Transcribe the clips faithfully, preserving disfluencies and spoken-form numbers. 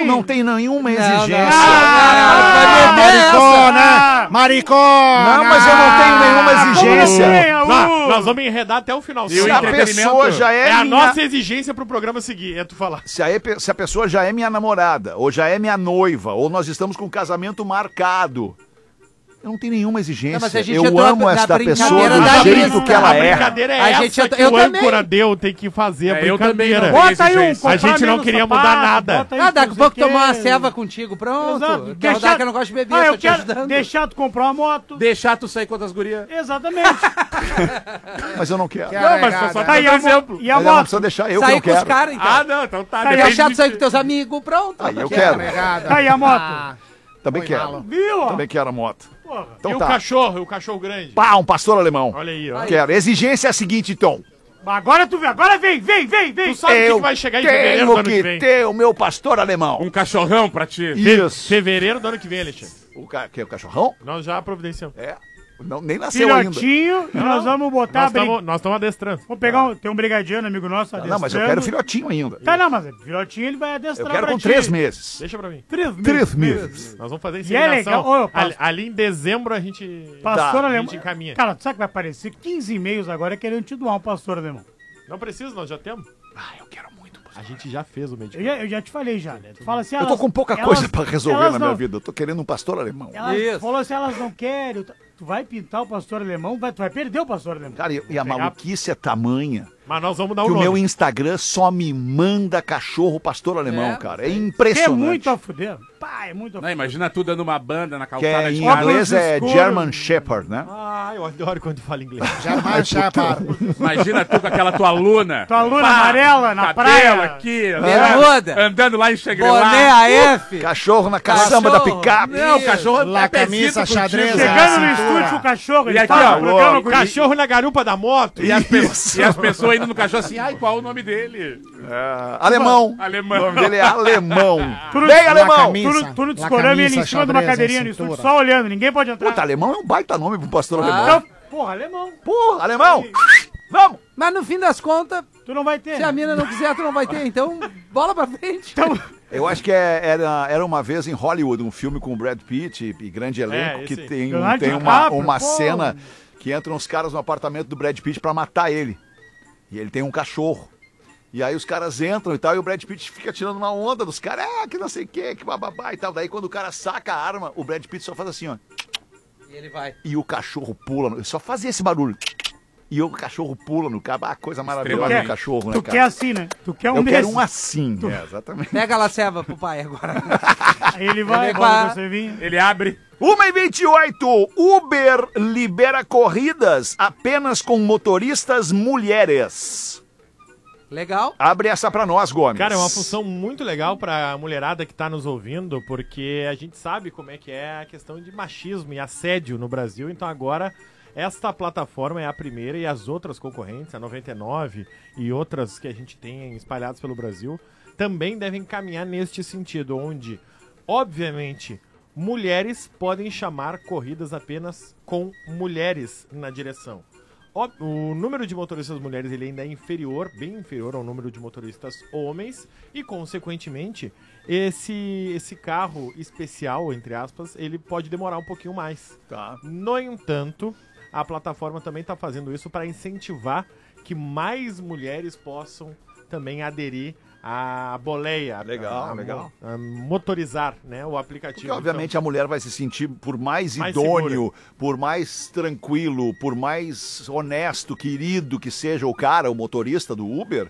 Não, não tem nenhuma exigência. Não, não. Ah, Ah, maricona! Maricona! Não, mas eu não tenho nenhuma exigência. Não, nós, nós vamos enredar até o final. Se a pessoa já é, É a minha... nossa exigência pro programa seguir, é tu falar. Se a, se a pessoa já é minha namorada, ou já é minha noiva, ou nós estamos com um casamento marcado, eu não tenho nenhuma exigência. Não, mas a gente eu entrou amo na esta pessoa brincadeira do da jeito lista. que ela A é. brincadeira é A essa gente- que eu o também. âncora deu, tem que fazer a É, eu também brincadeira. não. Bota aí um exigência. A gente não queria mudar nada. Ah, daqui a pouco tomar uma ceva contigo, pronto. Exato. Quer rodar que eu não gosto de beber, Ah, tô eu te quero ajudando. deixar tu comprar uma moto. Deixar tu sair com outras gurias. Exatamente. Mas eu não quero. Que Não, mas arregada. só Tá aí tá a exemplo. mo- E a Mas ela não moto? precisa deixar eu que Sair não com os quero. caras, então. Ah, não, então tá. Tá aí, depende Deixar tu de- sair com teus amigos, pronto. Aí eu Que quero. arregada. Tá aí a moto. Ah, Também Foi quero. malo. Viu? ó? Também quero a moto. Porra. Então e o tá. cachorro, o cachorro grande. Pá, um pastor alemão. Olha aí, ó. Quero. Exigência é a seguinte, Tom. Agora tu vê, agora vem, vem, vem, vem. Tu sabe o que eu que vai chegar em fevereiro do tenho ano que que vem. ter o meu pastor alemão. Um cachorrão pra ti. Isso. Fevereiro do ano que vem, Alexandre. O, ca... que, é o cachorrão? Nós já providenciamos. É. Não, nem nasceu ainda. Filhotinho, e nós vamos botar Nós a brin... estamos adestrando. Vamos pegar um... Tem um brigadiano, amigo nosso, Não, mas eu adestrando. quero filhotinho ainda. Tá, não, mas filhotinho ele vai Eu adestrar quero pra com ti. três meses. Deixa pra mim. Três meses. Três meses. Nós vamos fazer E é inseminação. legal. Ô, eu passo- ali, ali em dezembro a gente... Pastor Tá, a alemão. gente encaminha. Cara, tu sabe que vai aparecer quinze e-mails agora querendo te doar um pastor alemão. Não precisa, nós já temos. Ah, eu quero muito. A gente já fez o Eu medicamento. já, eu já te falei já, né? Tu fala assim, Eu tô elas- com pouca elas- coisa pra resolver elas na minha não- vida. Eu tô querendo um pastor alemão. Ela Isso. falou assim, elas não querem. Tu- Tu vai pintar o pastor alemão, vai, tu vai perder o pastor alemão. Cara, e, e a Pegar- maluquice é tamanha Mas nós vamos dar que o o nome. meu Instagram só me manda cachorro pastor alemão, É, cara. É Que é impressionante. muito a fuder. Pá, é muito a Não, fuder. imagina tu dando uma banda na Que calçada é, de em casa. inglês é escuros. German Shepherd, né? Ah, eu adoro quando fala inglês. German Shepherd. Imagina tu com aquela tua aluna. Tua aluna Pá, amarela na cabelo praia. aqui, Bermuda. andando lá em Boné Xegrelar. A F. Cachorro na caçamba da Cachorro. picape. Não, o cachorro La é pezinho camisa contigo. xadrez, Chegando é. no cintura. estúdio com o cachorro, E ele aqui, faz ó, o programa com Cachorro na garupa da moto. E as, pe- Isso. e as pessoas indo no cachorro assim, ai, qual o nome dele? É, alemão. Alemão. O nome dele é alemão. Tu não- Vem, La alemão! camisa. Tu, no- tu no La discorama ele em camisa cima de uma xadrez, cadeirinha é no estúdio, cintura. só olhando, ninguém pode entrar. Puta, alemão é um baita nome pro pastor Ah. alemão. Então, porra, alemão. Porra, alemão! Vamos! Mas no fim das contas, Tu não vai ter. se a mina não quiser, tu não vai ter. Então, bola pra frente. Então, Eu acho que é- era, era uma vez em Hollywood, um filme com o Brad Pitt e, e grande elenco, É, que esse aí. tem, um- Leonardo tem uma, DiCaprio, uma pô. cena que entram uns caras no apartamento do Brad Pitt pra matar ele. E ele tem um cachorro. E aí os caras entram e tal, e o Brad Pitt fica tirando uma onda dos caras, ah, que não sei o que, que bababá e tal. Daí quando o cara saca a arma, o Brad Pitt só faz assim, ó. E ele vai. E o cachorro pula, no- só fazia esse barulho. E o cachorro pula no cabo. Ah, coisa maravilhosa quer- do cachorro, né, tu cara? quer assim, né? Tu quer um Eu desses. quero um assim. É, exatamente. Pega a laceva pro pai agora. Aí ele vai, Ele bola vai- com você vinha. Ele abre. uma e vinte e oito, Uber libera corridas apenas com motoristas mulheres. Legal. Abre essa pra nós, Gomes. Cara, é uma função muito legal pra mulherada que tá nos ouvindo, porque a gente sabe como é que é a questão de machismo e assédio no Brasil, então agora esta plataforma é a primeira e as outras concorrentes, a noventa e nove e outras que a gente tem espalhadas pelo Brasil, também devem caminhar neste sentido, onde, obviamente, mulheres podem chamar corridas apenas com mulheres na direção. Ó, o número de motoristas mulheres ele ainda é inferior, bem inferior ao número de motoristas homens e, consequentemente, esse, esse carro especial, entre aspas, ele pode demorar um pouquinho mais. Tá. No entanto, a plataforma também está fazendo isso para incentivar que mais mulheres possam também aderir à boleia. Legal, a, a, legal. a motorizar, né, o aplicativo. Porque, obviamente, a mulher vai se sentir, por mais, Mais idôneo, por mais tranquilo, por mais honesto, querido que seja o cara, o motorista do Uber,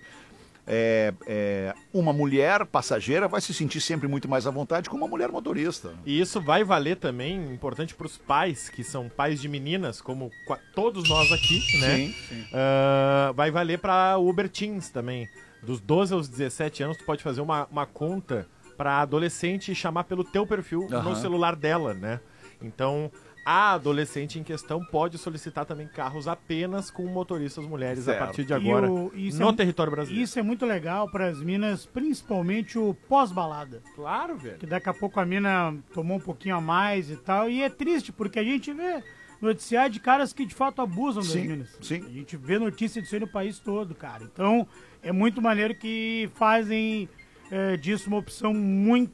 é, é, uma mulher passageira vai se sentir sempre muito mais à vontade que uma mulher motorista. E isso vai valer também, importante para os pais, que são pais de meninas, como qua- todos nós aqui, né? Sim, sim. Ah, vai valer para Uber Teens também. Dos doze aos dezessete anos, tu pode fazer uma, uma conta para adolescente e chamar pelo teu perfil Aham. no celular dela, né? Então, a adolescente em questão pode solicitar também carros apenas com motoristas mulheres Certo. a partir de E agora o- isso no é- território brasileiro. Isso é muito legal para as minas, principalmente o pós-balada. Claro, velho. Que daqui a pouco a mina tomou um pouquinho a mais e tal. E é triste, porque a gente vê noticiário de caras que de fato abusam das Sim, minas. sim. A gente vê notícia disso aí no país todo, cara. Então, é muito maneiro que fazem é, disso uma opção muito